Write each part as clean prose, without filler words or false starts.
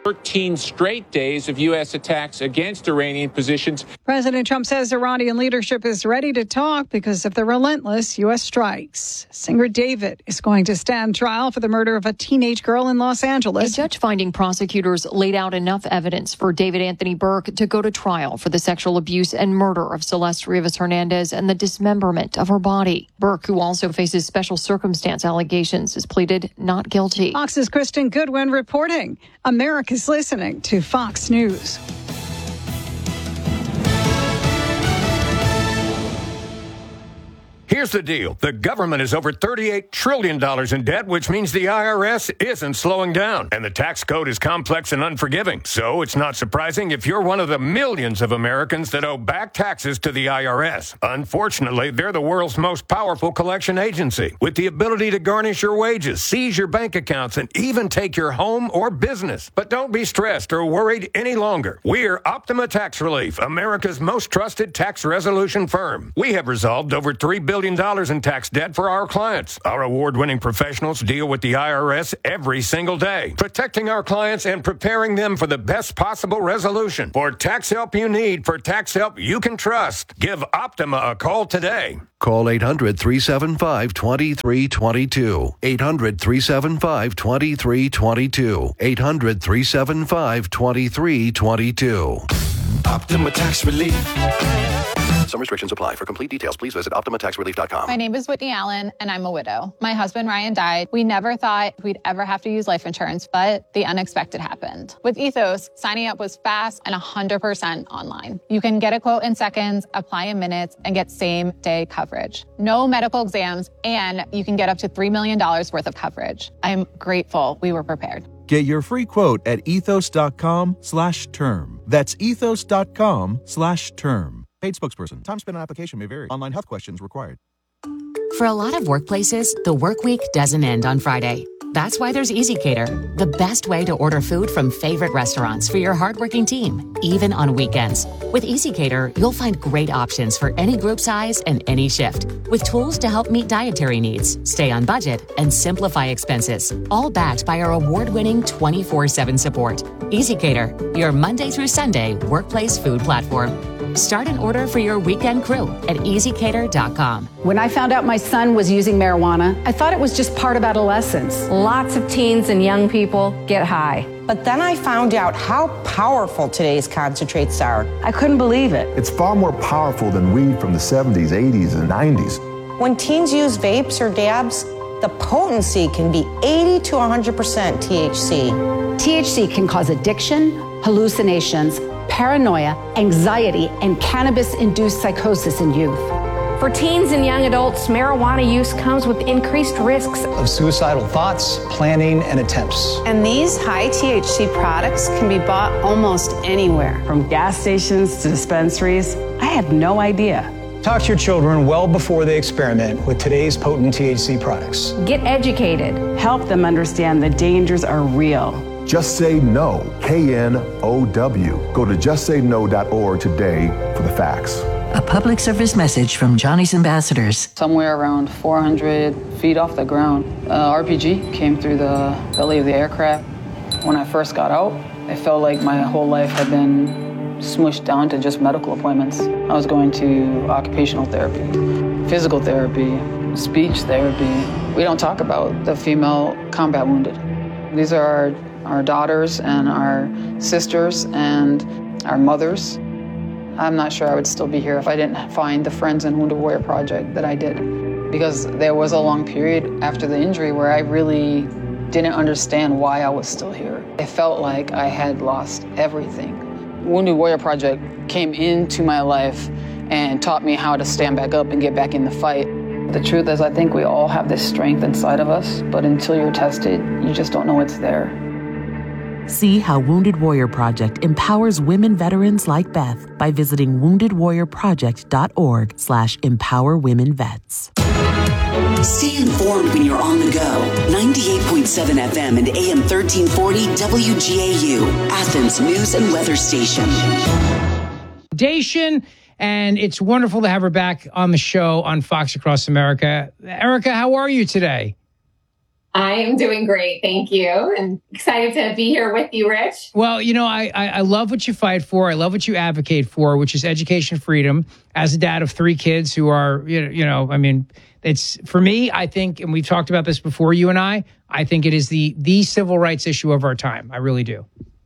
13 straight days of U.S. attacks against Iranian positions. President Trump says Iranian leadership is ready to talk because of the relentless U.S. strikes. Singer David is going to stand trial for the murder of a teenage girl in Los Angeles. A judge finding prosecutors laid out enough evidence for David Anthony Burke to go to trial for the sexual abuse and murder of Celeste Rivas Hernandez and the dismemberment of her body. Burke, who also faces special circumstance allegations, has pleaded not guilty. Fox's Kristen Goodwin reporting. America's listening to Fox News. Here's the deal. The government is over $38 trillion in debt, which means the IRS isn't slowing down. And the tax code is complex and unforgiving. So it's not surprising if you're one of the millions of Americans that owe back taxes to the IRS. Unfortunately, they're the world's most powerful collection agency, with the ability to garnish your wages, seize your bank accounts, and even take your home or business. But don't be stressed or worried any longer. We're Optima Tax Relief, America's most trusted tax resolution firm. We have resolved over $3 billion in tax debt for our clients. Our award-winning professionals deal with the IRS every single day, protecting our clients and preparing them for the best possible resolution. For tax help you need, for tax help you can trust, give Optima a call today. Call 800-375-2322. 800-375-2322. 800-375-2322. Optima Tax Relief. Some restrictions apply. For complete details, please visit OptimaTaxRelief.com. My name is Whitney Allen, and I'm a widow. My husband, Ryan, died. We never thought we'd ever have to use life insurance, but the unexpected happened. With Ethos, signing up was fast and 100% online. You can get a quote in seconds, apply in minutes, and get same-day coverage. No medical exams, and you can get up to $3 million worth of coverage. I'm grateful we were prepared. Get your free quote at ethos.com/term. That's ethos.com/term. Paid spokesperson. Time spent on application may vary. Online health questions required. For a lot of workplaces, the work week doesn't end on Friday. That's why there's EasyCater, the best way to order food from favorite restaurants for your hardworking team, even on weekends. With EasyCater, you'll find great options for any group size and any shift, with tools to help meet dietary needs, stay on budget, and simplify expenses, all backed by our award-winning 24/7 support. EasyCater, your Monday through Sunday workplace food platform. Start an order for your weekend crew at EasyCater.com. When I found out my son was using marijuana, I thought it was just part of adolescence. Lots of teens and young people get high. But then I found out how powerful today's concentrates are. I couldn't believe it. It's far more powerful than weed from the 70s, 80s, and 90s. When teens use vapes or dabs, the potency can be 80 to 100% THC. THC can cause addiction, hallucinations, paranoia, anxiety, and cannabis-induced psychosis in youth. For teens and young adults, marijuana use comes with increased risks of suicidal thoughts, planning, and attempts. And these high THC products can be bought almost anywhere. From gas stations to dispensaries. I had no idea. Talk to your children well before they experiment with today's potent THC products. Get educated. Help them understand the dangers are real. Just Say No, KNOW. Go to justsayno.org today for the facts. A public service message from Johnny's Ambassadors. Somewhere around 400 feet off the ground, RPG came through the belly of the aircraft. When I first got out, I felt like my whole life had been smushed down to just medical appointments. I was going to occupational therapy, physical therapy, speech therapy. We don't talk about the female combat wounded. These are our daughters and our sisters and our mothers. I'm not sure I would still be here if I didn't find the Friends and Wounded Warrior Project that I did. Because there was a long period after the injury where I really didn't understand why I was still here. I felt like I had lost everything. Wounded Warrior Project came into my life and taught me how to stand back up and get back in the fight. The truth is, I think we all have this strength inside of us, but until you're tested, you just don't know it's there. See how Wounded Warrior Project empowers women veterans like Beth by visiting woundedwarriorproject.org/empowerwomenvets. Stay informed when you're on the go. 98.7 FM and AM 1340 WGAU, Athens News and Weather Station. And it's wonderful to have her back on the show on Fox Across America. Erica, how are you today? I am doing great. Thank you. And excited to be here with you, Rich. Well, I love what you fight for. I love what you advocate for, which is education freedom. As a dad of 3 kids who are, it's for me, I think, and we've talked about this before, you and I think it is the civil rights issue of our time. I really do.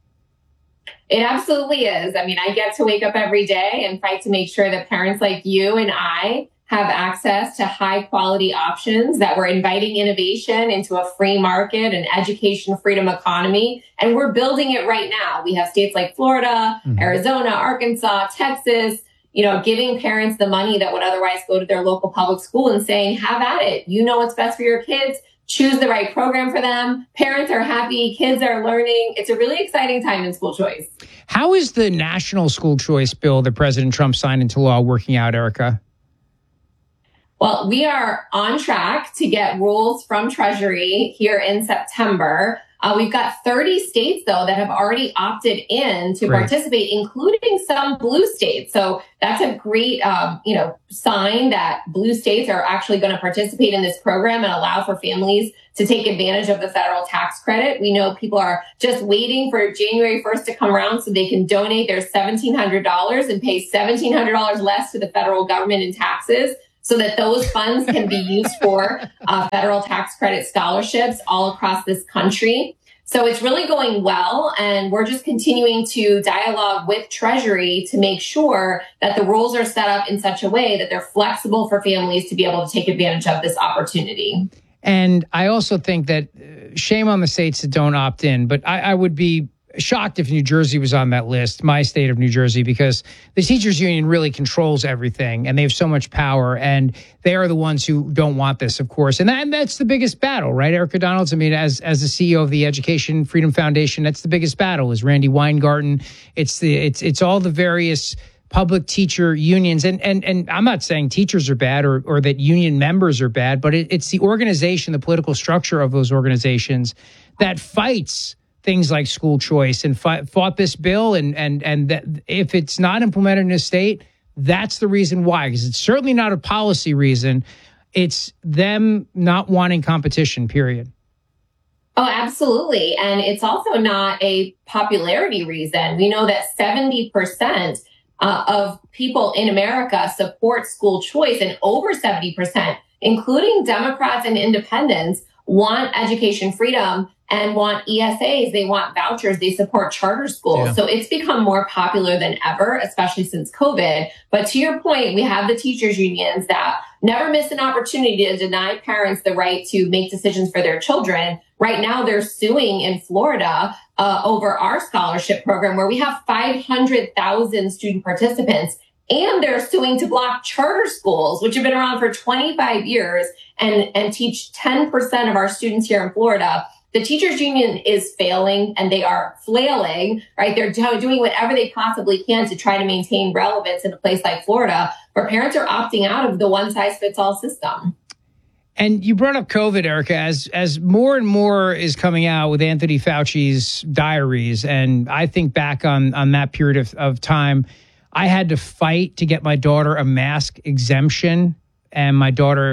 It absolutely is. I mean, I get to wake up every day and fight to make sure that parents like you and I have access to high quality options, that we're inviting innovation into a free market and education freedom economy. And we're building it right now. We have states like Florida, Arizona, Arkansas, Texas, giving parents the money that would otherwise go to their local public school and saying, have at it. You know what's best for your kids. Choose the right program for them. Parents are happy. Kids are learning. It's a really exciting time in school choice. How is the national school choice bill that President Trump signed into law working out, Erica? Well, we are on track to get rules from Treasury here in September. We've got 30 states, though, that have already opted in to participate, including some blue states. So that's a great, sign that blue states are actually going to participate in this program and allow for families to take advantage of the federal tax credit. We know people are just waiting for January 1st to come around so they can donate their $1,700 and pay $1,700 less to the federal government in taxes, so that those funds can be used for federal tax credit scholarships all across this country. So it's really going well, and we're just continuing to dialogue with Treasury to make sure that the rules are set up in such a way that they're flexible for families to be able to take advantage of this opportunity. And I also think that shame on the states that don't opt in, but I would be shocked if New Jersey was on that list, my state of New Jersey, because the teachers union really controls everything and they have so much power, and they are the ones who don't want this, of course. And that's the biggest battle, right, Erica Donalds? I mean, as the CEO of the Education Freedom Foundation, that's the biggest battle is Randy Weingarten. It's all the various public teacher unions. And I'm not saying teachers are bad or that union members are bad, but it's the organization, the political structure of those organizations that fights things like school choice and fought this bill. And that if it's not implemented in a state, that's the reason why, because it's certainly not a policy reason. It's them not wanting competition, period. Oh, absolutely. And it's also not a popularity reason. We know that 70% of people in America support school choice, and over 70%, including Democrats and independents, want education freedom and want ESAs. They want vouchers. They support charter schools. Yeah. So it's become more popular than ever, especially since COVID. But to your point, we have the teachers unions that never miss an opportunity to deny parents the right to make decisions for their children. Right now, they're suing in Florida over our scholarship program, where we have 500,000 student participants. And they're suing to block charter schools, which have been around for 25 years and teach 10% of our students here in Florida. The teachers union is failing, and they are flailing, right? They're doing whatever they possibly can to try to maintain relevance in a place like Florida, where parents are opting out of the one-size-fits-all system. And you brought up COVID, Erica, as more and more is coming out with Anthony Fauci's diaries. And I think back on that period of time, I had to fight to get my daughter a mask exemption. And my daughter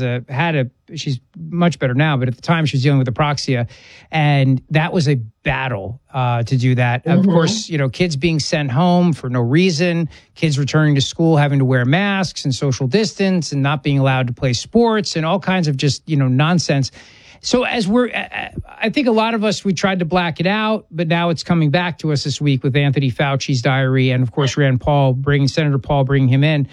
she's much better now, but at the time she was dealing with apraxia. And that was a battle to do that. Mm-hmm. Of course, kids being sent home for no reason, kids returning to school, having to wear masks and social distance and not being allowed to play sports and all kinds of just, nonsense. So I think a lot of us, we tried to black it out, but now it's coming back to us this week with Anthony Fauci's diary. And of course, Senator Paul bringing him in.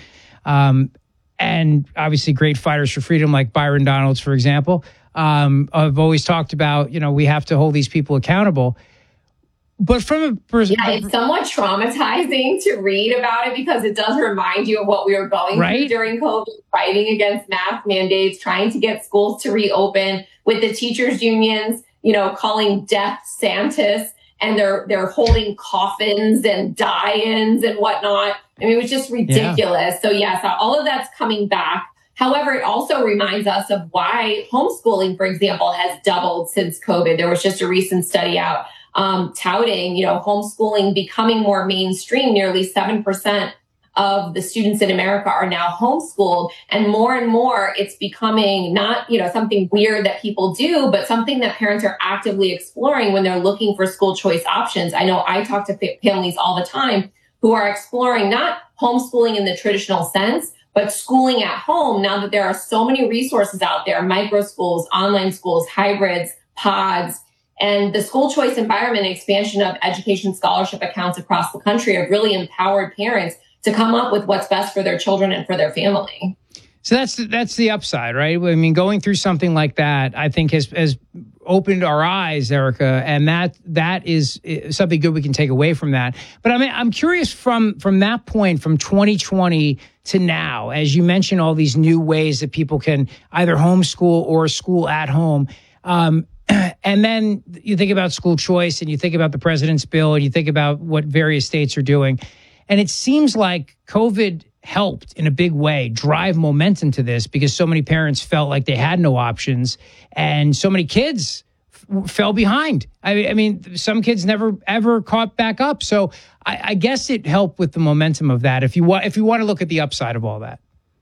And obviously great fighters for freedom like Byron Donalds, for example. I've always talked about, we have to hold these people accountable. But from a person, it's somewhat traumatizing to read about it, because it does remind you of what we were going through during COVID, fighting against mask mandates, trying to get schools to reopen, with the teachers unions, calling death Santas, and they're holding coffins and die-ins and whatnot. I mean, it was just ridiculous. Yeah. So all of that's coming back. However, it also reminds us of why homeschooling, for example, has doubled since COVID. There was just a recent study out touting, homeschooling becoming more mainstream. Nearly 7% of the students in America are now homeschooled, and more it's becoming not, something weird that people do, but something that parents are actively exploring when they're looking for school choice options. I know I talk to families all the time who are exploring not homeschooling in the traditional sense, but schooling at home now that there are so many resources out there, micro schools, online schools, hybrids, pods, and the school choice environment and expansion of education scholarship accounts across the country have really empowered parents to come up with what's best for their children and for their family. So that's the upside, right? I mean, going through something like that, I think has opened our eyes, Erica, and that is something good we can take away from that. But I mean, I'm curious from that point, from 2020 to now, as you mentioned, all these new ways that people can either homeschool or school at home. And then you think about school choice and you think about the president's bill and you think about what various states are doing. And it seems like COVID helped in a big way drive momentum to this because so many parents felt like they had no options and so many kids fell behind. I mean, some kids never ever caught back up. So I guess it helped with the momentum of that. If you want to look at the upside of all that.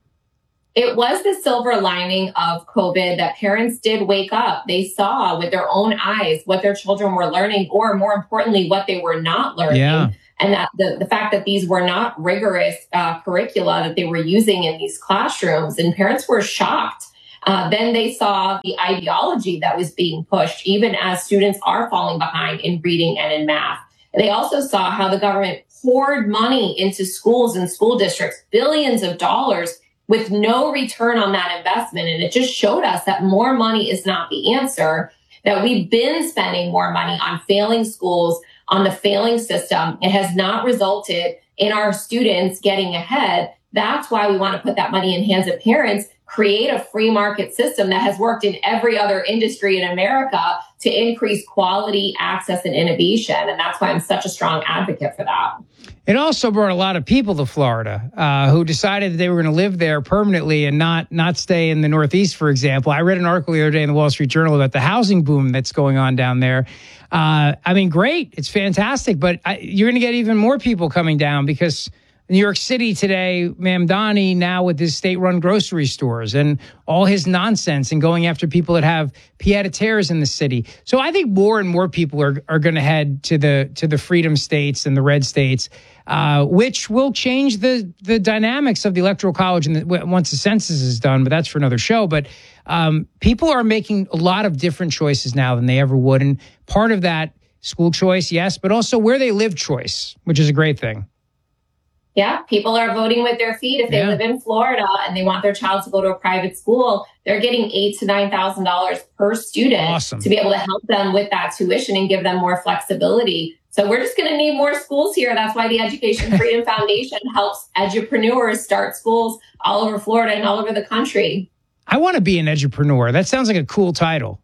It was the silver lining of COVID that parents did wake up. They saw with their own eyes what their children were learning, or more importantly, what they were not learning. Yeah. And that the fact that these were not rigorous curricula that they were using in these classrooms, and parents were shocked. Then they saw the ideology that was being pushed, even as students are falling behind in reading and in math. They also saw how the government poured money into schools and school districts, billions of dollars, with no return on that investment. And it just showed us that more money is not the answer, that we've been spending more money on failing schools, on the failing system. It has not resulted in our students getting ahead. That's why we want to put that money in hands of parents, create a free market system that has worked in every other industry in America to increase quality, access, and innovation. And that's why I'm such a strong advocate for that. It also brought a lot of people to Florida who decided that they were going to live there permanently and not stay in the Northeast, for example. I read an article the other day in the Wall Street Journal about the housing boom that's going on down there. I mean, great. It's fantastic. But you're going to get even more people coming down because New York City today, Mamdani now with his state-run grocery stores and all his nonsense and going after people that have pied-à-terres in the city. So I think more and more people are going to head to the freedom states and the red states, which will change the dynamics of the Electoral College once the census is done. But that's for another show. But people are making a lot of different choices now than they ever would. And part of that, school choice, yes, but also where they live choice, which is a great thing. Yeah, people are voting with their feet. If they live in Florida and they want their child to go to a private school, they're getting $8,000 to $9,000 per student to be able to help them with that tuition and give them more flexibility. So we're just going to need more schools here. That's why the Education Freedom Foundation helps edupreneurs start schools all over Florida and all over the country. I want to be an edupreneur. That sounds like a cool title.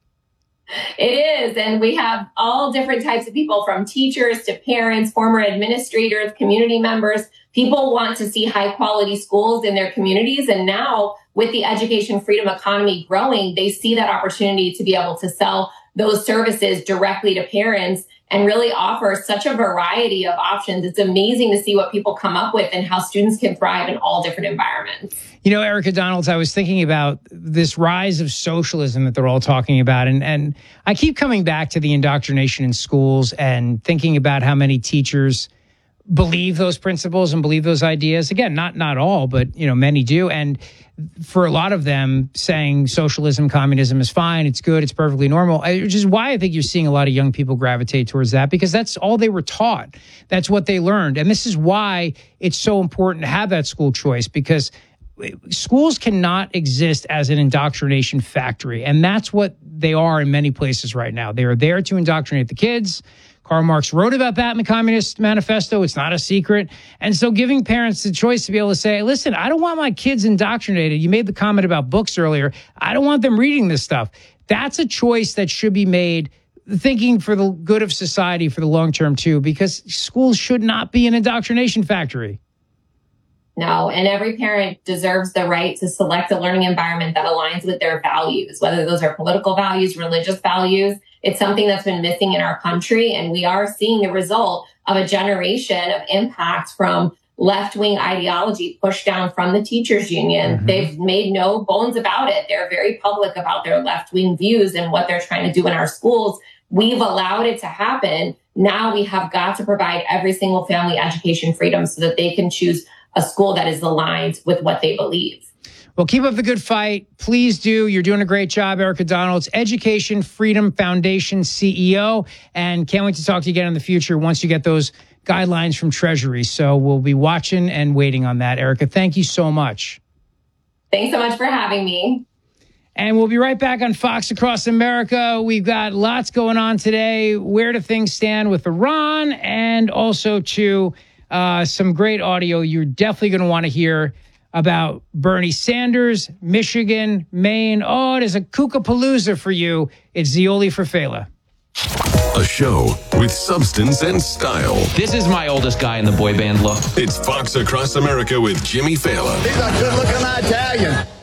It is. And we have all different types of people, from teachers to parents, former administrators, community members. People want to see high quality schools in their communities. And now with the education freedom economy growing, they see that opportunity to be able to sell those services directly to parents and really offer such a variety of options. It's amazing to see what people come up with and how students can thrive in all different environments. You know, Erica Donalds, I was thinking about this rise of socialism that they're all talking about. And I keep coming back to the indoctrination in schools and thinking about how many teachers believe those principles and believe those ideas. Again, not all, but, many do. And for a lot of them, saying socialism, communism is fine, it's good, it's perfectly normal, which is why I think you're seeing a lot of young people gravitate towards that, because that's all they were taught. That's what they learned. And this is why it's so important to have that school choice, because schools cannot exist as an indoctrination factory. And that's what they are in many places right now. They are there to indoctrinate the kids. Karl Marx wrote about that in the Communist Manifesto. It's not a secret. And so giving parents the choice to be able to say, listen, I don't want my kids indoctrinated. You made the comment about books earlier. I don't want them reading this stuff. That's a choice that should be made, thinking for the good of society for the long term, too, because schools should not be an indoctrination factory. No, and every parent deserves the right to select a learning environment that aligns with their values, whether those are political values, religious values. It's something that's been missing in our country, and we are seeing the result of a generation of impact from left-wing ideology pushed down from the teachers union. Mm-hmm. They've made no bones about it. They're very public about their left-wing views and what they're trying to do in our schools. We've allowed it to happen. Now we have got to provide every single family education freedom so that they can choose a school that is aligned with what they believe. Well, keep up the good fight. Please do. You're doing a great job, Erica Donalds, Education Freedom Foundation CEO, and can't wait to talk to you again in the future once you get those guidelines from Treasury. So we'll be watching and waiting on that. Erica, thank you so much. Thanks so much for having me. And we'll be right back on Fox Across America. We've got lots going on today. Where do things stand with Iran? And also, to some great audio you're definitely going to want to hear about Bernie Sanders, Michigan, Maine. Oh, it is a kookapalooza for you. It's Zeoli for Fela. A show with substance and style. This is my oldest guy in the boy band look. It's Fox Across America with Jimmy Fallon. He's a good-looking Italian.